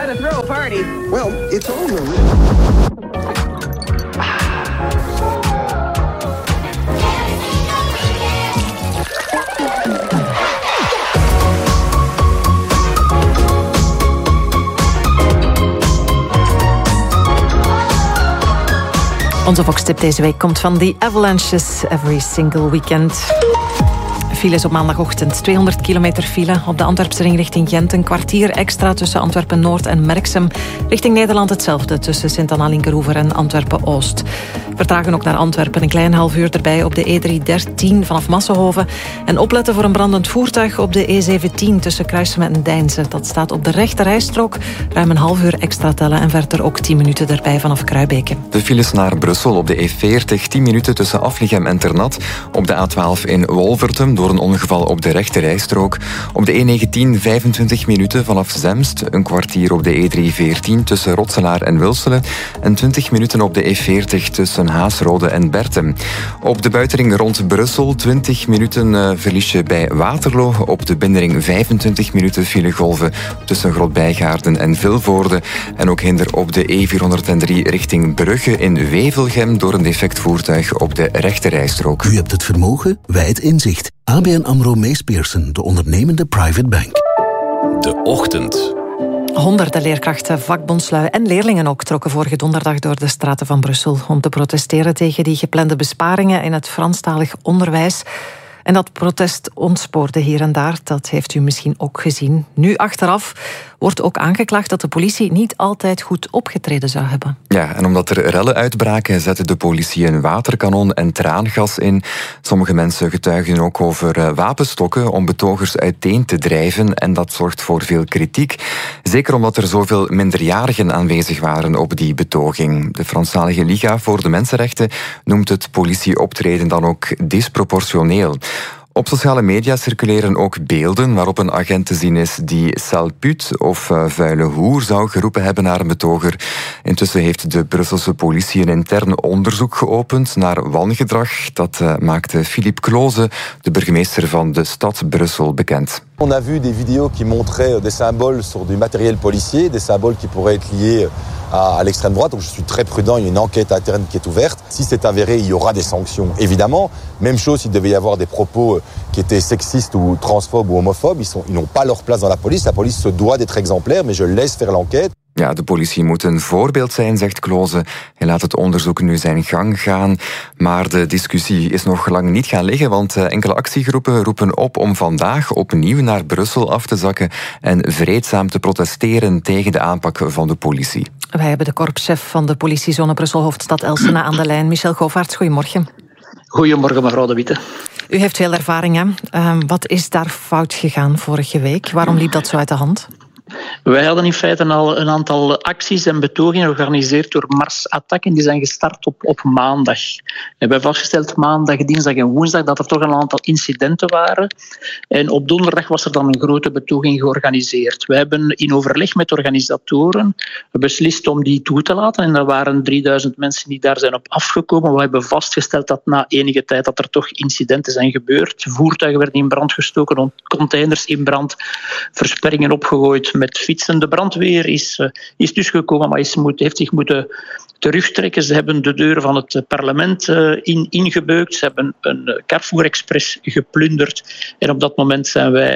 to throw a party. Well, it's over. Onze Vox-tip deze week komt van The Avalanches Every Single Weekend. Files op maandagochtend. 200 kilometer file op de Antwerpse ring richting Gent. Een kwartier extra tussen Antwerpen-Noord en Merksem. Richting Nederland hetzelfde tussen Sint-Anna-Linkeroever en Antwerpen-Oost. Vertragen ook naar Antwerpen. Een klein half uur erbij op de E313 vanaf Massenhoven. En opletten voor een brandend voertuig op de E17 tussen Kruisem en Deinze. Dat staat op de rechte rijstrook. Ruim een half uur extra tellen en verder ook 10 minuten erbij vanaf Kruibeke. De files naar Brussel op de E40, 10 minuten tussen Aflichem en Ternat. Op de A12 in Wolvertem door een ongeval op de rechte rijstrook. Op de E19 25 minuten vanaf Zemst. Een kwartier op de E314 tussen Rotselaar en Wilselen. En 20 minuten op de E40 tussen Haasrode en Bertem. Op de buitenring rond Brussel 20 minuten verlies je bij Waterloo. Op de binnenring 25 minuten filegolven tussen Grotbijgaarden en Vilvoorde. En ook hinder op de E403 richting Brugge in Wevelgem door een defect voertuig op de rechte rijstrook. U hebt het vermogen, wij het inzicht. ABN AMRO Mees Pierson, de ondernemende private bank. De Ochtend. Honderden leerkrachten, vakbondslui en leerlingen ook trokken vorige donderdag door de straten van Brussel om te protesteren tegen die geplande besparingen in het Franstalig onderwijs. En dat protest ontspoorde hier en daar, dat heeft u misschien ook gezien. Nu achteraf wordt ook aangeklaagd dat de politie niet altijd goed opgetreden zou hebben. Ja, en omdat er rellen uitbraken, zette de politie een waterkanon en traangas in. Sommige mensen getuigen ook over wapenstokken om betogers uiteen te drijven. En dat zorgt voor veel kritiek. Zeker omdat er zoveel minderjarigen aanwezig waren op die betoging. De Franstalige Liga voor de Mensenrechten noemt het politieoptreden dan ook disproportioneel. Op sociale media circuleren ook beelden waarop een agent te zien is die sale pute of vuile hoer zou geroepen hebben naar een betoger. Intussen heeft de Brusselse politie een intern onderzoek geopend naar wangedrag. Dat maakte Philippe Cloze, de burgemeester van de stad Brussel, bekend. On a vu des vidéos qui montraient des symboles sur du matériel policier, des symboles qui pourraient être liés à l'extrême droite. Donc je suis très prudent, il y a une enquête interne qui est ouverte. Si c'est avéré, il y aura des sanctions, évidemment. Même chose s'il devait y avoir des propos qui étaient sexistes ou transphobes ou homophobes. Ils n'ont pas leur place dans la police. La police se doit d'être exemplaire, mais je laisse faire l'enquête. Ja, de politie moet een voorbeeld zijn, zegt Cloze. Hij laat het onderzoek nu zijn gang gaan. Maar de discussie is nog lang niet gaan liggen, want enkele actiegroepen roepen op om vandaag opnieuw naar Brussel af te zakken en vreedzaam te protesteren tegen de aanpak van de politie. Wij hebben de korpschef van de politiezone Brussel-Hoofdstad Elsene aan de lijn. Michel Govaerts, goedemorgen. Goedemorgen, mevrouw De Witte. U heeft veel ervaring, hè? Wat is daar fout gegaan vorige week? Waarom liep dat zo uit de hand? Wij hadden in feite al een aantal acties en betogingen georganiseerd door Mars Attack en die zijn gestart op maandag. We hebben vastgesteld maandag, dinsdag en woensdag dat er toch een aantal incidenten waren. En op donderdag was er dan een grote betoging georganiseerd. We hebben in overleg met organisatoren beslist om die toe te laten. En er waren 3000 mensen die daar zijn op afgekomen. We hebben vastgesteld dat na enige tijd dat er toch incidenten zijn gebeurd. Voertuigen werden in brand gestoken, containers in brand, versperringen opgegooid met fietsen. De brandweer is dus gekomen, maar heeft zich moeten terugtrekken. Ze hebben de deuren van het parlement ingebeukt. Ze hebben een Carrefour Express geplunderd. En op dat moment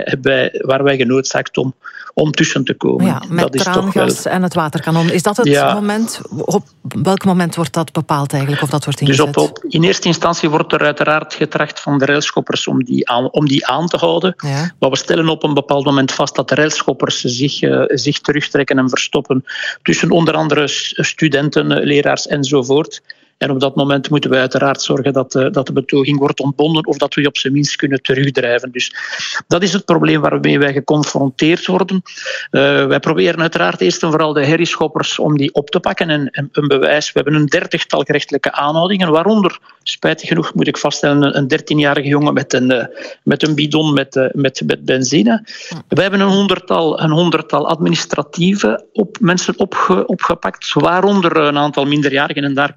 waren wij genoodzaakt om tussen te komen. Ja, met traangas en het waterkanon. Is dat het moment? Op welk moment wordt dat bepaald eigenlijk? Of dat wordt ingezet? Dus in eerste instantie wordt er uiteraard getracht van de railschoppers om die aan te houden. Ja. Maar we stellen op een bepaald moment vast dat de railschoppers zich terugtrekken en verstoppen tussen onder andere studenten, leraars enzovoort. En op dat moment moeten we uiteraard zorgen dat de betoging wordt ontbonden of dat we op zijn minst kunnen terugdrijven. Dus dat is het probleem waarmee wij geconfronteerd worden. Wij proberen uiteraard eerst en vooral de herrieschoppers om die op te pakken en een bewijs. We hebben een 30-tal gerechtelijke aanhoudingen, waaronder, spijtig genoeg moet ik vaststellen, een 13-jarige jongen met een bidon met benzine. We hebben een honderdtal administratieve mensen opgepakt, waaronder een aantal minderjarigen en daar contacteren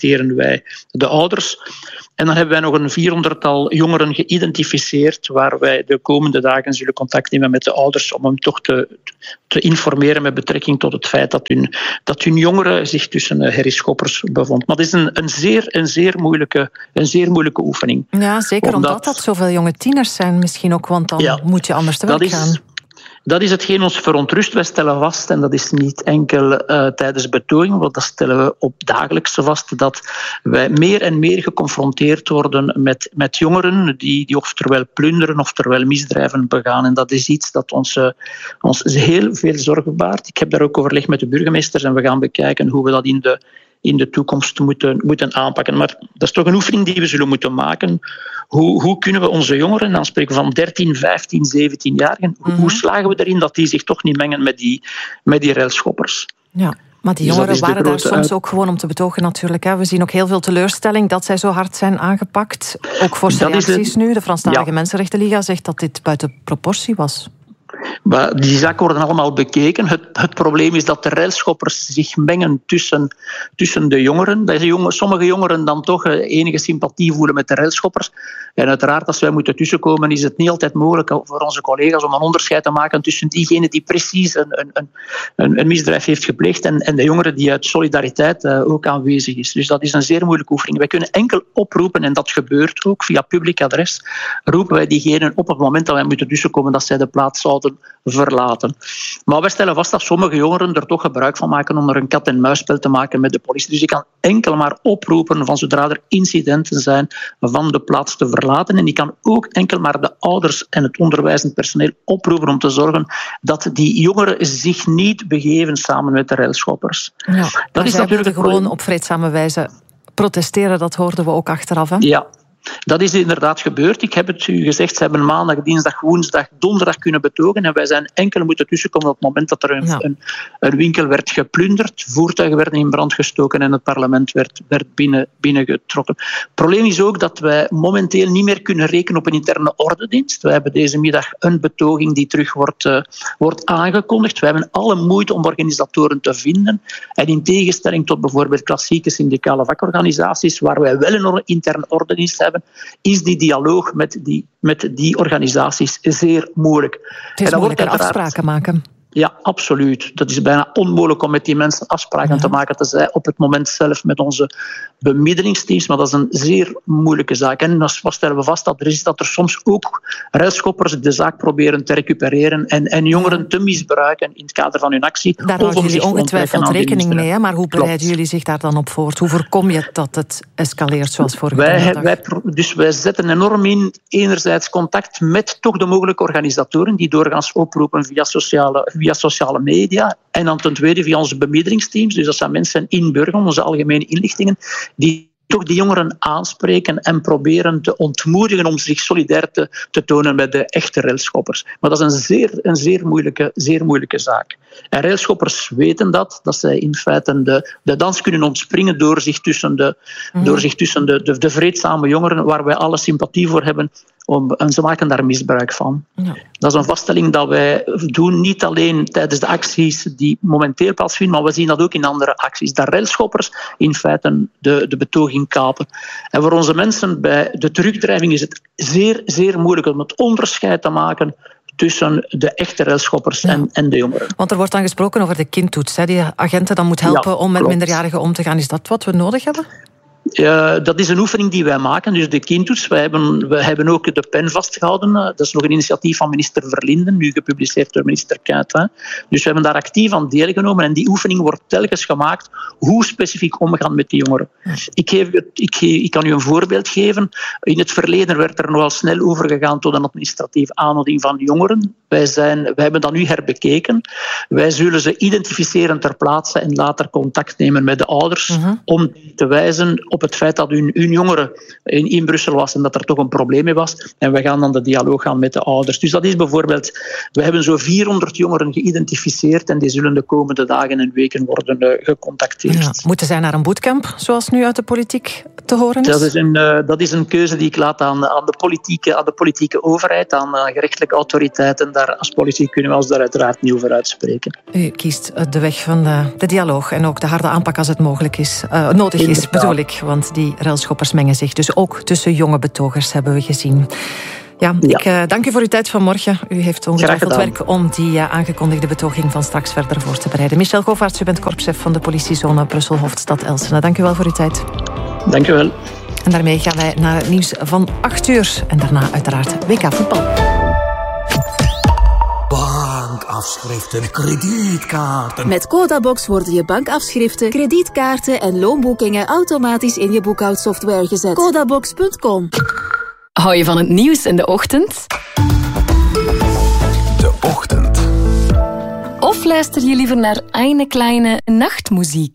contacteren wij de ouders. En dan hebben wij nog een 400-tal jongeren geïdentificeerd waar wij de komende dagen zullen contact nemen met de ouders om hem toch te informeren met betrekking tot het feit dat hun jongeren zich tussen herrieschoppers bevond. Maar het is een zeer moeilijke oefening. Ja, zeker omdat dat zoveel jonge tieners zijn misschien ook, want dan moet je anders te werk gaan. Dat is hetgeen ons verontrust. Wij stellen vast, en dat is niet enkel tijdens betogingen, want dat stellen we op dagelijkse vast, dat wij meer en meer geconfronteerd worden met jongeren die oftewel plunderen, oftewel misdrijven begaan. En dat is iets dat ons heel veel zorgen baart. Ik heb daar ook overleg met de burgemeesters en we gaan bekijken hoe we dat in de toekomst moeten aanpakken. Maar dat is toch een oefening die we zullen moeten maken. Hoe kunnen we onze jongeren, dan spreken we van 13, 15, 17-jarigen, hoe slagen we erin dat die zich toch niet mengen met die railschoppers? Ja. Maar die jongeren waren daar soms ook gewoon om te betogen natuurlijk. Hè. We zien ook heel veel teleurstelling dat zij zo hard zijn aangepakt. Ook voor reacties nu. De Franstalige Mensenrechtenliga zegt dat dit buiten proportie was. Maar die zaken worden allemaal bekeken. Het probleem is dat de railschoppers zich mengen tussen de jongeren. Dat sommige jongeren dan toch enige sympathie voelen met de railschoppers. En uiteraard, als wij moeten tussenkomen, is het niet altijd mogelijk voor onze collega's om een onderscheid te maken tussen diegene die precies een misdrijf heeft gepleegd en de jongere die uit solidariteit ook aanwezig is. Dus dat is een zeer moeilijke oefening. Wij kunnen enkel oproepen, en dat gebeurt ook via publiek adres, roepen wij diegenen op het moment dat wij moeten tussenkomen dat zij de plaats zouden verlaten. Maar wij stellen vast dat sommige jongeren er toch gebruik van maken om er een kat-en-muisspel te maken met de politie. Dus ik kan enkel maar oproepen van zodra er incidenten zijn van de plaats te verlaten. En ik kan ook enkel maar de ouders en het onderwijzend personeel oproepen om te zorgen dat die jongeren zich niet begeven samen met de railschoppers. Ja, dat is natuurlijk gewoon op vreedzame wijze protesteren, dat hoorden we ook achteraf. Hè? Ja. Dat is inderdaad gebeurd. Ik heb het u gezegd, ze hebben maandag, dinsdag, woensdag, donderdag kunnen betogen en wij zijn enkel moeten tussenkomen op het moment dat er een winkel werd geplunderd, voertuigen werden in brand gestoken en het parlement werd binnengetrokken. Het probleem is ook dat wij momenteel niet meer kunnen rekenen op een interne ordendienst. Wij hebben deze middag een betoging die terug wordt aangekondigd. Wij hebben alle moeite om organisatoren te vinden. En in tegenstelling tot bijvoorbeeld klassieke syndicale vakorganisaties, waar wij wel een interne ordendienst hebben, is die dialoog met die organisaties zeer moeilijk. Het is moeilijker afspraken maken. Ja, absoluut. Dat is bijna onmogelijk om met die mensen afspraken te maken. Tenzij op het moment zelf met onze bemiddelingsteams. Maar dat is een zeer moeilijke zaak. En dan stellen we vast dat er soms ook railschoppers de zaak proberen te recupereren en jongeren te misbruiken in het kader van hun actie. Daar houden jullie ongetwijfeld rekening mee, hè? Maar hoe bereiden jullie zich daar dan op voor? Hoe voorkom je dat het escaleert zoals vorige dag? Wij zetten enorm in, enerzijds contact met toch de mogelijke organisatoren die doorgaans oproepen via sociale media. En dan ten tweede via onze bemiddelingsteams. Dus dat zijn mensen in Burgum, onze algemene inlichtingen, die toch die jongeren aanspreken en proberen te ontmoedigen om zich solidair te tonen met de echte railschoppers. Maar dat is een zeer moeilijke zaak. En railschoppers weten dat zij in feite de dans kunnen ontspringen door zich tussen de vreedzame jongeren, waar wij alle sympathie voor hebben, en ze maken daar misbruik van. Ja. Dat is een vaststelling dat wij doen, niet alleen tijdens de acties die momenteel plaatsvinden, maar we zien dat ook in andere acties. Dat railschoppers in feite de betoging kapen. En voor onze mensen bij de terugdrijving is het zeer, zeer moeilijk om het onderscheid te maken tussen de echte railschoppers en de jongeren. Want er wordt dan gesproken over de kindtoets, hè, die agenten dan moet helpen om met minderjarigen om te gaan. Is dat wat we nodig hebben? Dat is een oefening die wij maken, dus de kindtoets. We hebben ook de pen vastgehouden. Dat is nog een initiatief van minister Verlinden, nu gepubliceerd door minister Kuyt. Dus we hebben daar actief aan deelgenomen en die oefening wordt telkens gemaakt hoe specifiek omgaan met die jongeren. Ik kan u een voorbeeld geven. In het verleden werd er nogal snel overgegaan tot een administratieve aanhouding van jongeren. Wij hebben dat nu herbekeken. Wij zullen ze identificeren ter plaatse en later contact nemen met de ouders om te wijzen op het feit dat hun jongere in Brussel was en dat er toch een probleem mee was. En we gaan dan de dialoog gaan met de ouders. Dus dat is bijvoorbeeld, we hebben zo 400 jongeren geïdentificeerd en die zullen de komende dagen en weken worden gecontacteerd. Ja, moeten zij naar een bootcamp, zoals nu uit de politiek te horen is? Dat is een keuze die ik laat aan de politieke overheid, aan gerechtelijke autoriteiten. daar als politie kunnen we ons daar uiteraard niet over uitspreken. U kiest de weg van de dialoog en ook de harde aanpak als het mogelijk is, nodig is, bedoel ik. Want die relschoppers mengen zich dus ook tussen jonge betogers, hebben we gezien. Ja, ik dank u voor uw tijd vanmorgen. U heeft ongetwijfeld werk om die aangekondigde betoging van straks verder voor te bereiden. Michel Govaerts, u bent korpschef van de politiezone Brussel-Hoofdstad-Elsene. Dank u wel voor uw tijd. Dank u wel. En daarmee gaan wij naar het nieuws van 8:00. En daarna uiteraard WK voetbal. Bankafschriften, kredietkaarten. Met Codabox worden je bankafschriften, kredietkaarten en loonboekingen automatisch in je boekhoudsoftware gezet. Codabox.com. Hou je van het nieuws in de ochtend? De Ochtend. Of luister je liever naar eine kleine nachtmuziek?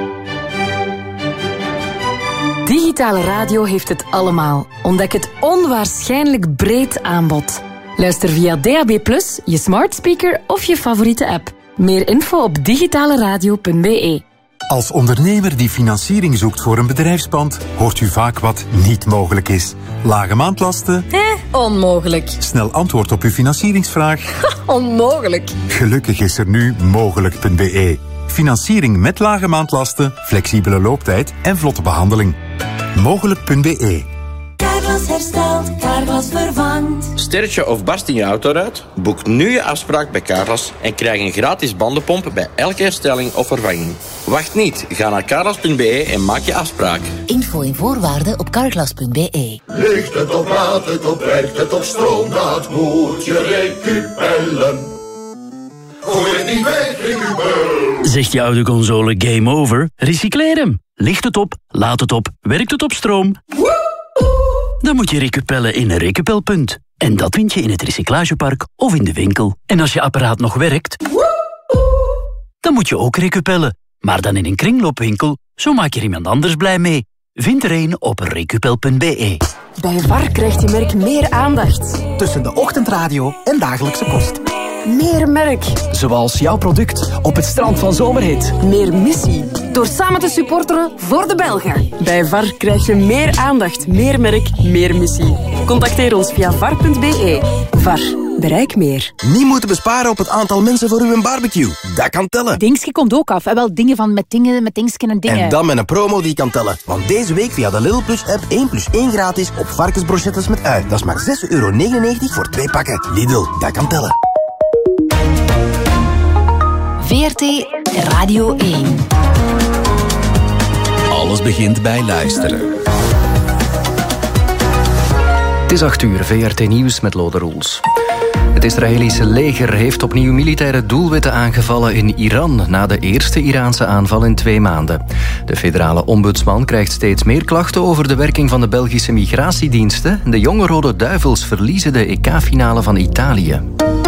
Digitale radio heeft het allemaal. Ontdek het onwaarschijnlijk breed aanbod. Luister via DAB+, je smart speaker of je favoriete app. Meer info op digitaleradio.be. Als ondernemer die financiering zoekt voor een bedrijfspand, hoort u vaak wat niet mogelijk is. Lage maandlasten? Onmogelijk. Snel antwoord op uw financieringsvraag? Onmogelijk. Gelukkig is er nu mogelijk.be. Financiering met lage maandlasten, flexibele looptijd en vlotte behandeling. Mogelijk.be. Carglass herstelt, Carglass vervangt. Sterretje of barst in je autoruit? Boek nu je afspraak bij Carglass en krijg een gratis bandenpomp bij elke herstelling of vervanging. Wacht niet, ga naar carglass.be en maak je afspraak. Info en voorwaarden op carglass.be. Ligt het op, laat het op, werkt het op stroom, dat moet je recupellen. Gooi het niet weg, recupel. Zegt je oude console game over? Recycleer hem. Ligt het op, laat het op, werkt het op stroom? Dan moet je recupellen in een recupelpunt. En dat vind je in het recyclagepark of in de winkel. En als je apparaat nog werkt, dan moet je ook recupellen. Maar dan in een kringloopwinkel, zo maak je er iemand anders blij mee. Vind er een op recupel.be. Bij VAR krijgt je merk meer aandacht. Tussen de ochtendradio en dagelijkse kost. Meer merk. Zoals jouw product op het strand van Zomerhit. Meer missie. Door samen te supporteren voor de Belgen. Bij VAR krijg je meer aandacht, meer merk, meer missie. Contacteer ons via var.be. VAR. Bereik meer. Niet moeten besparen op het aantal mensen voor uw barbecue. Dat kan tellen. Dingske komt ook af. Wel dingen van met dingsken en dingen. En dan met een promo die kan tellen. Want deze week via de Lidl Plus app 1+1 gratis op varkensbrochettes met ui. Dat is maar €6,99 voor 2 pakken. Lidl, dat kan tellen. VRT Radio 1. Alles begint bij luisteren. Het is 8:00, VRT Nieuws met Lode Roels. Het Israëlische leger heeft opnieuw militaire doelwitten aangevallen in Iran na de eerste Iraanse aanval in 2 maanden. De federale ombudsman krijgt steeds meer klachten over de werking van de Belgische migratiediensten. De jonge Rode Duivels verliezen de EK-finale van Italië.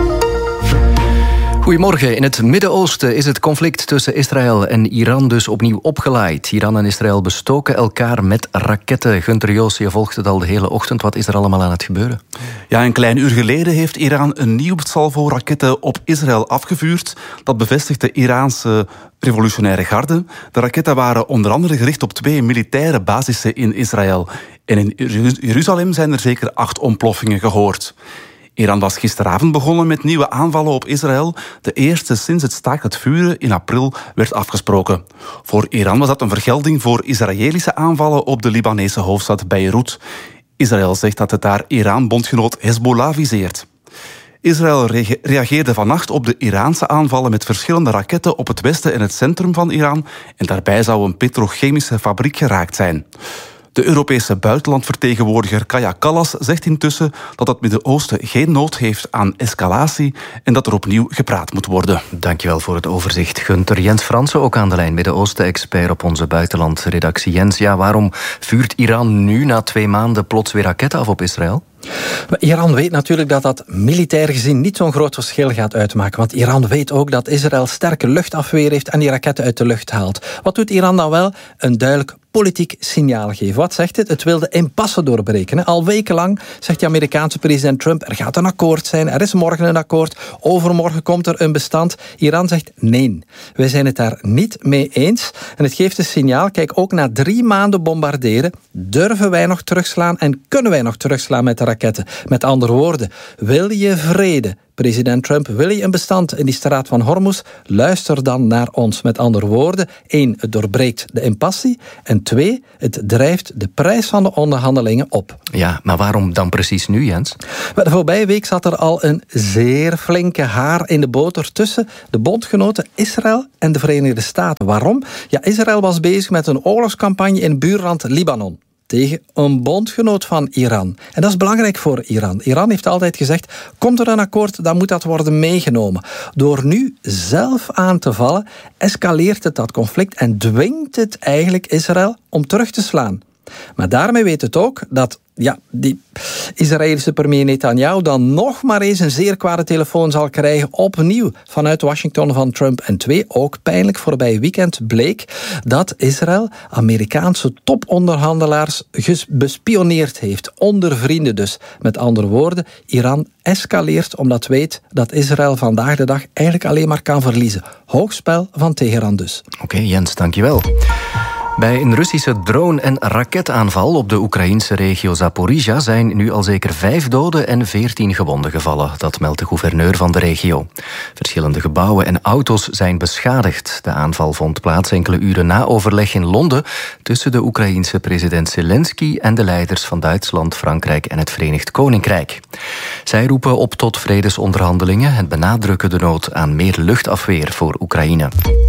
Goedemorgen. In het Midden-Oosten is het conflict tussen Israël en Iran dus opnieuw opgelaaid. Iran en Israël bestoken elkaar met raketten. Gunther Joos, je volgt het al de hele ochtend. Wat is er allemaal aan het gebeuren? Ja, een klein uur geleden heeft Iran een nieuw salvo raketten op Israël afgevuurd. Dat bevestigt de Iraanse revolutionaire garde. De raketten waren onder andere gericht op 2 militaire basissen in Israël. En in Jeruzalem zijn er zeker 8 ontploffingen gehoord. Iran was gisteravond begonnen met nieuwe aanvallen op Israël. De eerste sinds het staakt het vuren in april werd afgesproken. Voor Iran was dat een vergelding voor Israëlische aanvallen op de Libanese hoofdstad Beirut. Israël zegt dat het daar Iran-bondgenoot Hezbollah viseert. Israël reageerde vannacht op de Iraanse aanvallen met verschillende raketten op het westen en het centrum van Iran. En daarbij zou een petrochemische fabriek geraakt zijn. De Europese buitenlandvertegenwoordiger Kaja Kallas zegt intussen dat het Midden-Oosten geen nood heeft aan escalatie en dat er opnieuw gepraat moet worden. Dankjewel voor het overzicht, Gunther. Jens Fransen ook aan de lijn, Midden-Oosten-expert op onze buitenlandredactie. Jens, ja, waarom vuurt Iran nu na 2 maanden plots weer raketten af op Israël? Iran weet natuurlijk dat dat militair gezien niet zo'n groot verschil gaat uitmaken. Want Iran weet ook dat Israël sterke luchtafweer heeft en die raketten uit de lucht haalt. Wat doet Iran dan wel? Een duidelijk politiek signaal geven. Wat zegt het? Het wil de impasse doorbreken. Al wekenlang zegt de Amerikaanse president Trump, er gaat een akkoord zijn, er is morgen een akkoord, overmorgen komt er een bestand. Iran zegt nee, wij zijn het daar niet mee eens. En het geeft een signaal, kijk, ook na 3 maanden bombarderen, durven wij nog terugslaan en kunnen wij nog terugslaan met de raketten. Met andere woorden, wil je vrede, President Trump, wil je een bestand in die straat van Hormuz? Luister dan naar ons. Met andere woorden, 1, het doorbreekt de impasse. En 2, het drijft de prijs van de onderhandelingen op. Ja, maar waarom dan precies nu, Jens? De voorbije week zat er al een zeer flinke haar in de boter tussen de bondgenoten Israël en de Verenigde Staten. Waarom? Ja, Israël was bezig met een oorlogscampagne in buurland Libanon tegen een bondgenoot van Iran. En dat is belangrijk voor Iran. Iran heeft altijd gezegd, komt er een akkoord, dan moet dat worden meegenomen. Door nu zelf aan te vallen, escaleert het dat conflict en dwingt het eigenlijk Israël om terug te slaan. Maar daarmee weet het ook dat die Israëlische premier Netanyahu dan nog maar eens een zeer kwade telefoon zal krijgen, opnieuw vanuit Washington van Trump. En 2, ook pijnlijk voorbij weekend bleek dat Israël Amerikaanse toponderhandelaars bespioneerd heeft. Onder vrienden dus. Met andere woorden, Iran escaleert omdat weet dat Israël vandaag de dag eigenlijk alleen maar kan verliezen. Hoogspel van Teheran dus. Oké, Jens, dankjewel. Bij een Russische drone- en raketaanval op de Oekraïnse regio Zaporizhia zijn nu al zeker 5 doden en 14 gewonden gevallen. Dat meldt de gouverneur van de regio. Verschillende gebouwen en auto's zijn beschadigd. De aanval vond plaats enkele uren na overleg in Londen tussen de Oekraïense president Zelensky en de leiders van Duitsland, Frankrijk en het Verenigd Koninkrijk. Zij roepen op tot vredesonderhandelingen en benadrukken de nood aan meer luchtafweer voor Oekraïne.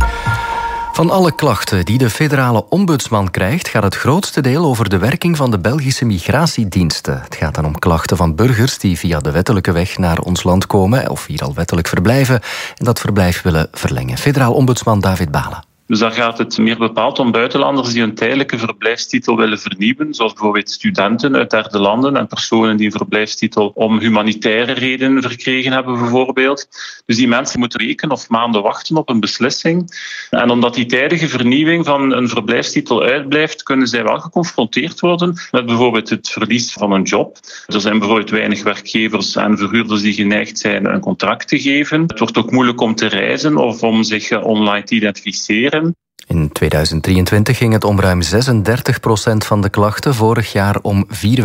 Van alle klachten die de federale ombudsman krijgt, gaat het grootste deel over de werking van de Belgische migratiediensten. Het gaat dan om klachten van burgers die via de wettelijke weg naar ons land komen of hier al wettelijk verblijven en dat verblijf willen verlengen. Federaal ombudsman David Balen. Dus daar gaat het meer bepaald om buitenlanders die een tijdelijke verblijfstitel willen vernieuwen, zoals bijvoorbeeld studenten uit derde landen en personen die een verblijfstitel om humanitaire redenen verkregen hebben bijvoorbeeld. Dus die mensen moeten weken of maanden wachten op een beslissing. En omdat die tijdige vernieuwing van een verblijfstitel uitblijft, kunnen zij wel geconfronteerd worden met bijvoorbeeld het verlies van een job. Er zijn bijvoorbeeld weinig werkgevers en verhuurders die geneigd zijn een contract te geven. Het wordt ook moeilijk om te reizen of om zich online te identificeren. In 2023 ging het om ruim 36% van de klachten, vorig jaar om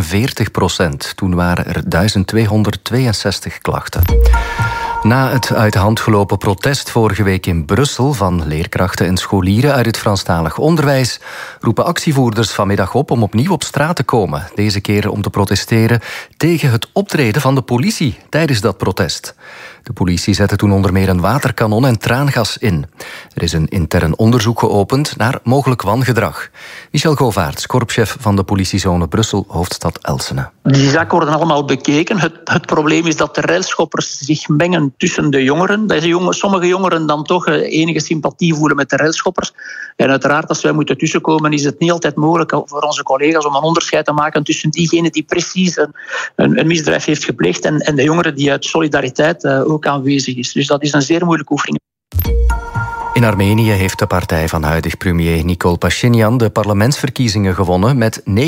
44%. Toen waren er 1262 klachten. Na het uit de hand gelopen protest vorige week in Brussel van leerkrachten en scholieren uit het Franstalig onderwijs roepen actievoerders vanmiddag op om opnieuw op straat te komen. Deze keer om te protesteren tegen het optreden van de politie tijdens dat protest. De politie zette toen onder meer een waterkanon en traangas in. Er is een intern onderzoek geopend naar mogelijk wangedrag. Michel Govaerts, korpschef van de politiezone Brussel, hoofdstad Elsene. Die zaken worden allemaal bekeken. Het probleem is dat de railschoppers zich mengen tussen de jongeren. Dat sommige jongeren dan toch enige sympathie voelen met de railschoppers. En uiteraard, als wij moeten tussenkomen, is het niet altijd mogelijk voor onze collega's om een onderscheid te maken tussen diegene die precies een misdrijf heeft gepleegd en de jongeren die uit solidariteit ook aanwezig is. Dus dat is een zeer moeilijke oefening. In Armenië heeft de partij van huidig premier Nikol Pashinyan de parlementsverkiezingen gewonnen met 49,81%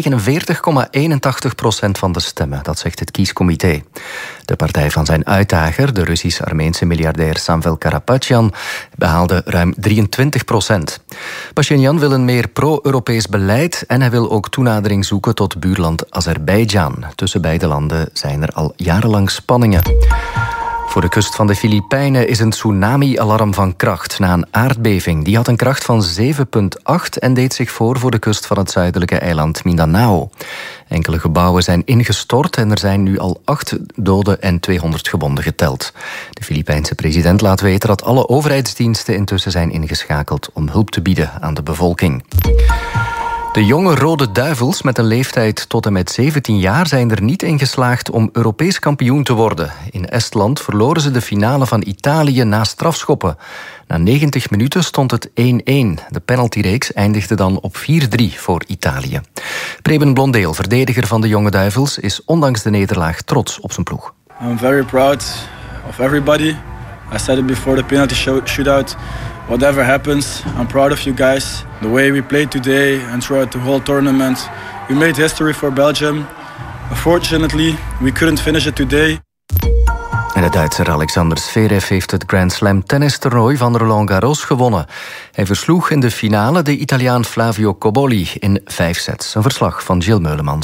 van de stemmen. Dat zegt het kiescomité. De partij van zijn uitdager, de Russisch-Armeense miljardair Samvel Karapetyan, behaalde ruim 23%. Pashinyan wil een meer pro-Europees beleid en hij wil ook toenadering zoeken tot buurland Azerbeidzjan. Tussen beide landen zijn er al jarenlang spanningen. Voor de kust van de Filipijnen is een tsunami-alarm van kracht na een aardbeving. Die had een kracht van 7,8 en deed zich voor de kust van het zuidelijke eiland Mindanao. Enkele gebouwen zijn ingestort en er zijn nu al 8 doden en 200 gewonden geteld. De Filipijnse president laat weten dat alle overheidsdiensten intussen zijn ingeschakeld om hulp te bieden aan de bevolking. De jonge Rode Duivels met een leeftijd tot en met 17 jaar zijn er niet in geslaagd om Europees kampioen te worden. In Estland verloren ze de finale van Italië na strafschoppen. Na 90 minuten stond het 1-1. De penaltyreeks eindigde dan op 4-3 voor Italië. Preben Blondeel, verdediger van de jonge Duivels, is ondanks de nederlaag trots op zijn ploeg. I'm very proud of everybody. I said it before the penalty shootout. Whatever happens, I'm proud of you guys. The way we played today and throughout the whole tournament, we made history for Belgium. Unfortunately, we couldn't finish it today. En de Duitser Alexander Zverev heeft het Grand Slam tennistoernooi van Roland Garros gewonnen. Hij versloeg in de finale de Italiaan Flavio Cobolli in 5 sets. Een verslag van Gilles Meulemans.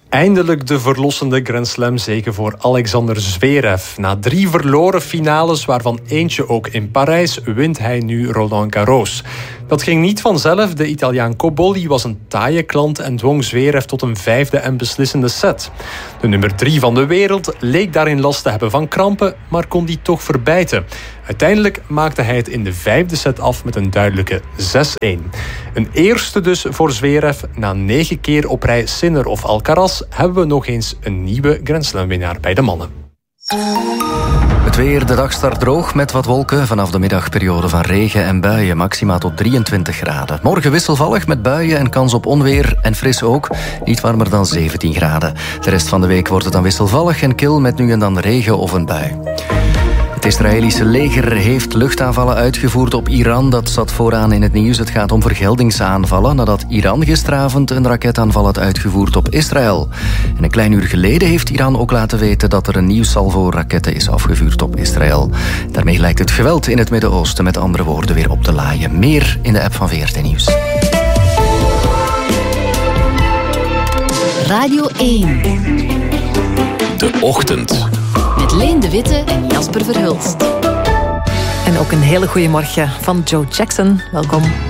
Eindelijk de verlossende Grand Slam zege voor Alexander Zverev. Na 3 verloren finales, waarvan eentje ook in Parijs, wint hij nu Roland Garros. Dat ging niet vanzelf. De Italiaan Cobolli was een taaie klant en dwong Zverev tot een 5e en beslissende set. De nummer 3 van de wereld leek daarin last te hebben van krampen, maar kon die toch verbijten. Uiteindelijk maakte hij het in de 5e set af met een duidelijke 6-1. Een eerste dus voor Zverev. Na 9 keer op rij Sinner of Alcaraz hebben we nog eens een nieuwe Grand Slam winnaar bij de mannen. Het weer, de dag start droog met wat wolken. Vanaf de middagperiode van regen en buien, maxima tot 23 graden. Morgen wisselvallig met buien en kans op onweer en fris ook. Niet warmer dan 17 graden. De rest van de week wordt het dan wisselvallig en kil met nu en dan regen of een bui. Het Israëlische leger heeft luchtaanvallen uitgevoerd op Iran. Dat zat vooraan in het nieuws. Het gaat om vergeldingsaanvallen nadat Iran gisteravond een raketaanval had uitgevoerd op Israël. En een klein uur geleden heeft Iran ook laten weten dat er een nieuw salvo raketten is afgevuurd op Israël. Daarmee lijkt het geweld in het Midden-Oosten met andere woorden weer op te laaien. Meer in de app van VRT Nieuws. Radio 1. De Ochtend. Met Leen de Witte en Jasper Verhulst. En ook een hele goede morgen van Joe Jackson. Welkom.